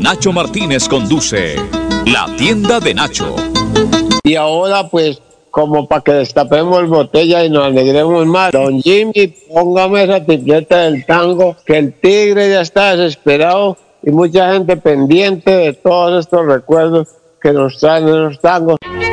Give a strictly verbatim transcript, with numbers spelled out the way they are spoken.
Nacho Martínez conduce La Tienda de Nacho. Y ahora pues, como para que destapemos botella y nos alegremos más, don Jimmy, póngame esa tripleta del tango, que el tigre ya está desesperado y mucha gente pendiente de todos estos recuerdos que nos traen esos tangos.